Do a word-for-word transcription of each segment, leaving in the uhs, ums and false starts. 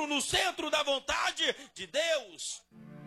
centro, no centro da vontade de Deus.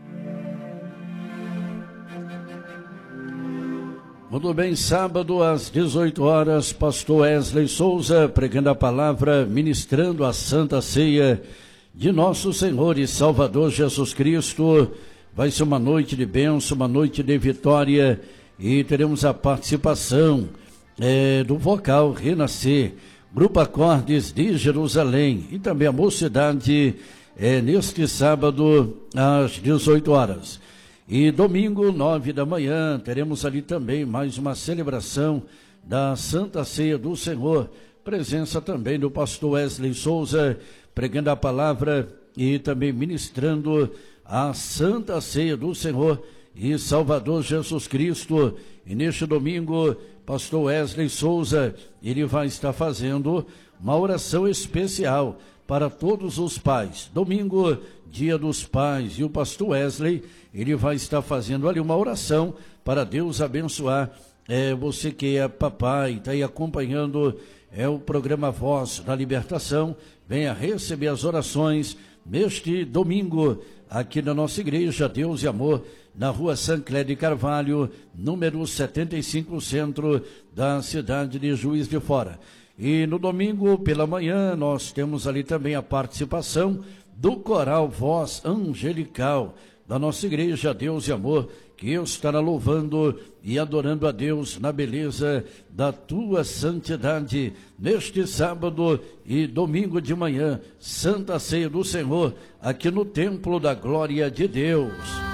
Muito bem, sábado às dezoito horas, pastor Wesley Souza pregando a palavra, ministrando a Santa Ceia de nosso Senhor e Salvador Jesus Cristo. Vai ser uma noite de bênção, uma noite de vitória, e teremos a participação é, do vocal Renascer, Grupo Acordes de Jerusalém, e também a mocidade é, neste sábado às dezoito horas. E domingo, nove da manhã, teremos ali também mais uma celebração da Santa Ceia do Senhor. Presença também do pastor Wesley Souza, pregando a palavra e também ministrando a Santa Ceia do Senhor e Salvador Jesus Cristo. E neste domingo, pastor Wesley Souza, ele vai estar fazendo uma oração especial para todos os pais. Domingo, dia dos pais, e o pastor Wesley, ele vai estar fazendo ali uma oração para Deus abençoar é, você que é papai, está aí acompanhando é, o programa Voz da Libertação. Venha receber as orações neste domingo, aqui na nossa igreja Deus e Amor, na rua Sancler de Carvalho, número setenta e cinco, centro da cidade de Juiz de Fora. E no domingo, pela manhã, nós temos ali também a participação do coral Voz Angelical da nossa igreja Deus e Amor, que estará louvando e adorando a Deus na beleza da tua santidade. Neste sábado e domingo de manhã, Santa Ceia do Senhor, aqui no Templo da Glória de Deus.